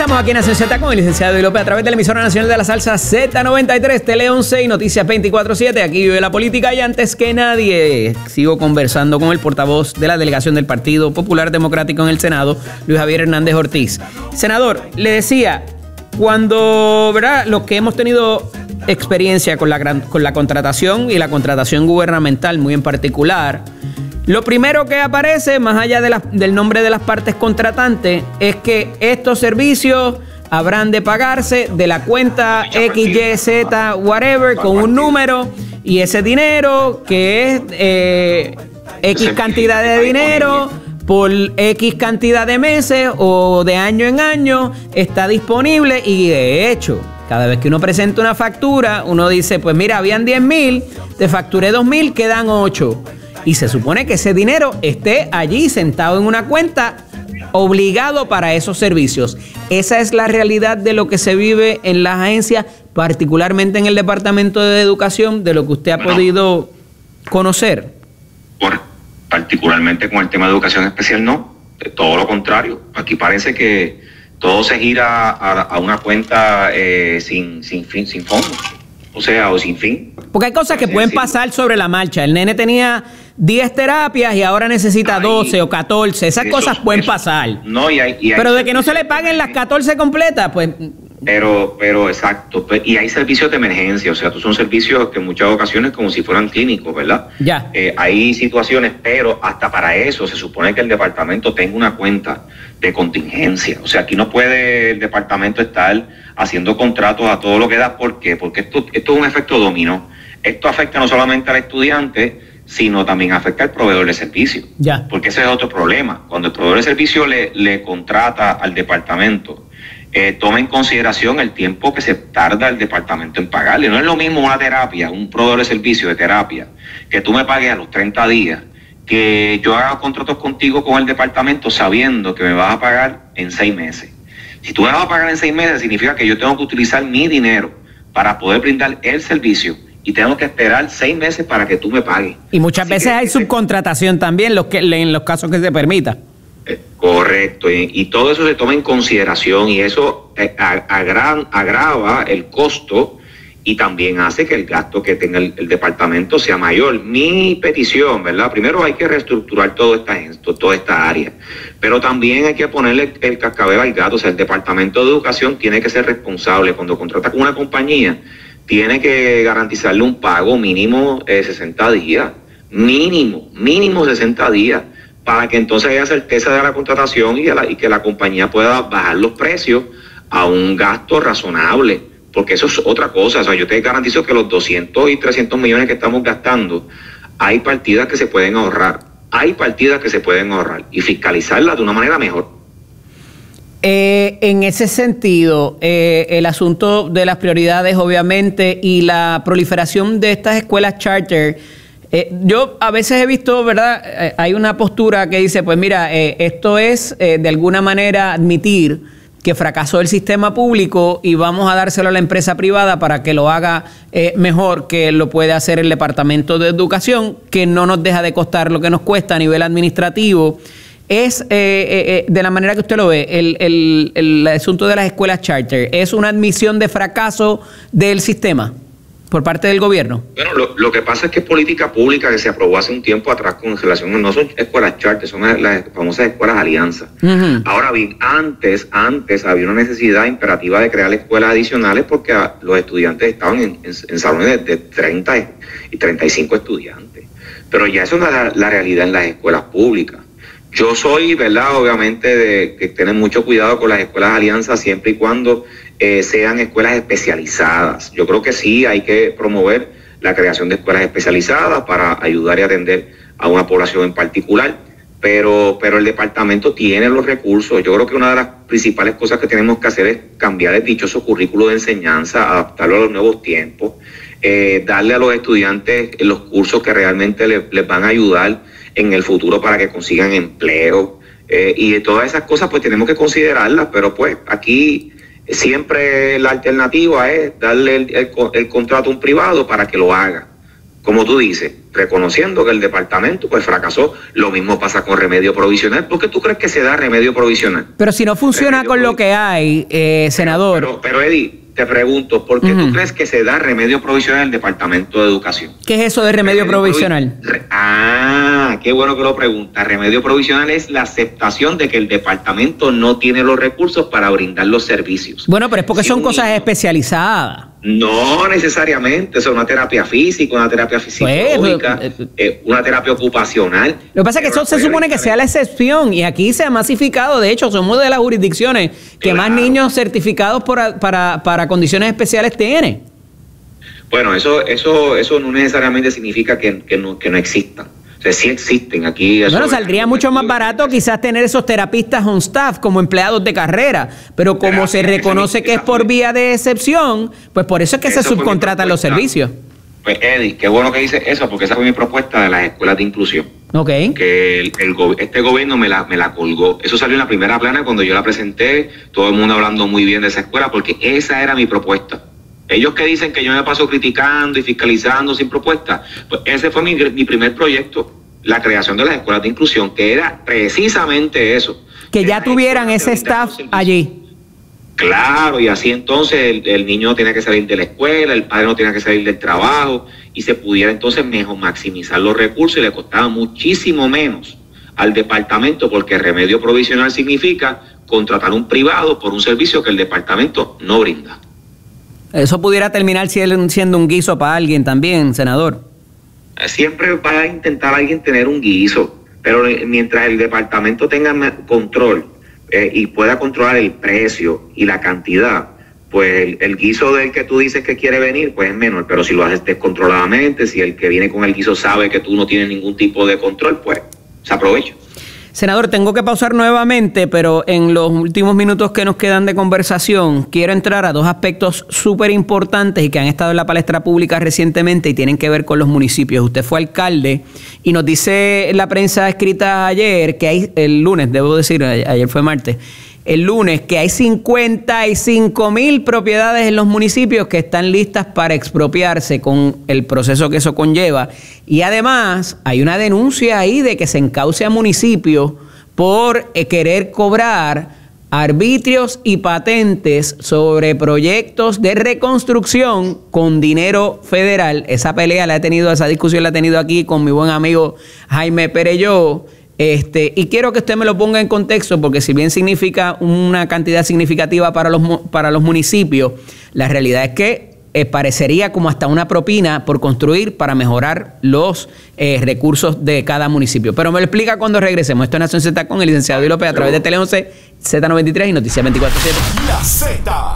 Estamos aquí en Nación Z con el licenciado Eddie López a través de la emisora nacional de la salsa Z93, Tele 11 y Noticias 24/7. Aquí vive la política y antes que nadie sigo conversando con el portavoz de la delegación del Partido Popular Democrático en el Senado, Luis Javier Hernández Ortiz. Senador, le decía, cuando, ¿verdad?, los que hemos tenido experiencia con la contratación y la contratación gubernamental muy en particular, lo primero que aparece, más allá del nombre de las partes contratantes, es que estos servicios habrán de pagarse de la cuenta XYZ, whatever, con un número, y ese dinero, que es X cantidad de dinero, por X cantidad de meses o de año en año, está disponible. Y de hecho, cada vez que uno presenta una factura, uno dice, pues mira, habían 10,000, te facturé 2,000, quedan 8. Y se supone que ese dinero esté allí sentado en una cuenta obligado para esos servicios. Esa es la realidad de lo que se vive en las agencias, particularmente en el Departamento de Educación, de lo que usted ha podido conocer. Particularmente con el tema de educación especial, no. De todo lo contrario. Aquí parece que todo se gira a una cuenta sin fondo. O sea, o sin fin. Porque hay cosas que pueden pasar sobre la marcha. El nene tenía 10 terapias y ahora necesita 12 o 14. Esas cosas pueden pasar. No, pero de que no se le paguen las 14 completas, pues... Pero exacto. Y hay servicios de emergencia. O sea, son servicios que en muchas ocasiones como si fueran clínicos, ¿verdad? Ya. Hay situaciones, pero hasta para eso se supone que el departamento tenga una cuenta de contingencia. O sea, aquí no puede el departamento estar haciendo contratos a todo lo que da. ¿Por qué? Porque esto es un efecto dominó. Esto afecta no solamente al estudiante, sino también afecta al proveedor de servicio. Ya. Porque ese es otro problema. Cuando el proveedor de servicio le contrata al departamento, toma en consideración el tiempo que se tarda el departamento en pagarle. No es lo mismo una terapia, un proveedor de servicio de terapia, que tú me pagues a los 30 días, que yo haga contratos contigo con el departamento sabiendo que me vas a pagar en 6 meses. Si tú me vas a pagar en 6 meses, significa que yo tengo que utilizar mi dinero para poder brindar el servicio y tengo que esperar 6 meses para que tú me pagues. Y muchas veces hay subcontratación también, en los casos que se permita. Correcto, y todo eso se toma en consideración y eso agrava el costo y también hace que el gasto que tenga el departamento sea mayor. Mi petición, ¿verdad? Primero hay que reestructurar toda esta área, pero también hay que ponerle el cascabel al gato. O sea, el Departamento de Educación tiene que ser responsable. Cuando contrata con una compañía, tiene que garantizarle un pago mínimo 60 días, mínimo 60 días, para que entonces haya certeza de la contratación y que la compañía pueda bajar los precios a un gasto razonable, porque eso es otra cosa. O sea, yo te garantizo que los 200 y 300 millones que estamos gastando, hay partidas que se pueden ahorrar, y fiscalizarlas de una manera mejor. En ese sentido, el asunto de las prioridades, obviamente, y la proliferación de estas escuelas charter, yo a veces he visto, ¿verdad? Hay una postura que dice, pues mira, esto es de alguna manera admitir que fracasó el sistema público y vamos a dárselo a la empresa privada para que lo haga mejor que lo puede hacer el Departamento de Educación, que no nos deja de costar lo que nos cuesta a nivel administrativo. Es, de la manera que usted lo ve, el asunto de las escuelas charter, ¿es una admisión de fracaso del sistema por parte del gobierno? Bueno, lo que pasa es que es política pública que se aprobó hace un tiempo atrás con relación, no son escuelas charter, son las famosas escuelas alianza. Ahora bien, antes había una necesidad imperativa de crear escuelas adicionales porque los estudiantes estaban en salones de 30 y 35 estudiantes. Pero ya eso es la realidad en las escuelas públicas. Yo soy, ¿verdad?, obviamente, de que tienen mucho cuidado con las escuelas alianzas siempre y cuando sean escuelas especializadas. Yo creo que sí hay que promover la creación de escuelas especializadas para ayudar y atender a una población en particular, pero el departamento tiene los recursos. Yo creo que una de las principales cosas que tenemos que hacer es cambiar el dichoso currículo de enseñanza, adaptarlo a los nuevos tiempos, darle a los estudiantes los cursos que realmente les van a ayudar en el futuro para que consigan empleo, y todas esas cosas pues tenemos que considerarlas, pero pues aquí siempre la alternativa es darle el contrato a un privado para que lo haga como tú dices, reconociendo que el departamento pues fracasó. Lo mismo pasa con remedio provisional. ¿Por qué tú crees que se da remedio provisional? Pero si no funciona con lo que hay, senador. Pero Eddie, te pregunto, ¿por qué tú crees que se da remedio provisional al Departamento de Educación? ¿Qué es eso de remedio provisional? Qué bueno que lo pregunta. Remedio provisional es la aceptación de que el departamento no tiene los recursos para brindar los servicios. Bueno, pero es porque son cosas especializadas. No necesariamente, eso es una terapia física, una terapia fisiológica, una terapia ocupacional. Lo que pasa es que eso se supone que sea la excepción y aquí se ha masificado. De hecho, somos de las jurisdicciones que más niños certificados para condiciones especiales tiene. Bueno, eso no necesariamente significa que no existan. O sea, sí existen aquí. Bueno, saldría mucho más barato quizás tener esos terapistas on staff como empleados de carrera, pero como se reconoce que es por vía de excepción, pues por eso es que se subcontratan los servicios. Pues Eddie, qué bueno que dices eso, porque esa fue mi propuesta de las escuelas de inclusión. Ok. Que este gobierno me la colgó. Eso salió en la primera plana cuando yo la presenté, todo el mundo hablando muy bien de esa escuela, porque esa era mi propuesta. Ellos que dicen que yo me paso criticando y fiscalizando sin propuesta, pues ese fue mi primer proyecto, la creación de las escuelas de inclusión, que era precisamente eso. Que ya tuvieran ese staff allí. Claro, y así entonces el niño no tenía que salir de la escuela, el padre no tenía que salir del trabajo, y se pudiera entonces mejor maximizar los recursos y le costaba muchísimo menos al departamento, porque remedio provisional significa contratar un privado por un servicio que el departamento no brinda. Eso pudiera terminar siendo un guiso para alguien también, senador. Siempre va a intentar alguien tener un guiso, pero mientras el departamento tenga control y pueda controlar el precio y la cantidad, pues el guiso del que tú dices que quiere venir, pues es menor. Pero si lo haces descontroladamente, si el que viene con el guiso sabe que tú no tienes ningún tipo de control, pues se aprovecha. Senador, tengo que pausar nuevamente, pero en los últimos minutos que nos quedan de conversación, quiero entrar a dos aspectos súper importantes y que han estado en la palestra pública recientemente y tienen que ver con los municipios. Usted fue alcalde y nos dice la prensa escrita ayer, que hay el lunes, debo decir, ayer fue martes, el lunes, que hay 55,000 propiedades en los municipios que están listas para expropiarse con el proceso que eso conlleva. Y además hay una denuncia ahí de que se encauce a municipios por querer cobrar arbitrios y patentes sobre proyectos de reconstrucción con dinero federal. Esa discusión la he tenido aquí con mi buen amigo Jaime Perelló. Y quiero que usted me lo ponga en contexto, porque si bien significa una cantidad significativa para los municipios, la realidad es que parecería como hasta una propina por construir para mejorar los recursos de cada municipio. Pero me lo explica cuando regresemos. Esto es Nación Z con el licenciado Eddie López a través de Tele 11, Z93 y Noticias 24/7. La Z.